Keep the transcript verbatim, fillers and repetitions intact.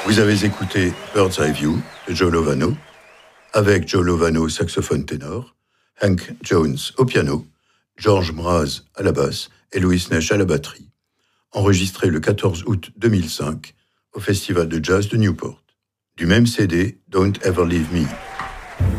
Vous avez écouté Bird's Eye View de Joe Lovano, avec Joe Lovano saxophone ténor, Hank Jones au piano, George Mraz à la basse et Louis Nash à la batterie, enregistré le quatorze août deux mille cinq au Festival de Jazz de Newport. Du même C D, Don't Ever Leave Me.